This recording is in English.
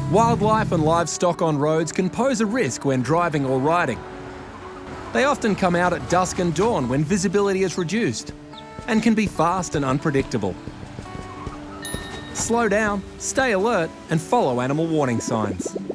Wildlife and livestock on roads can pose a risk when driving or riding. They often come out at dusk and dawn when visibility is reduced and can be fast and unpredictable. Slow down, stay alert and follow animal warning signs.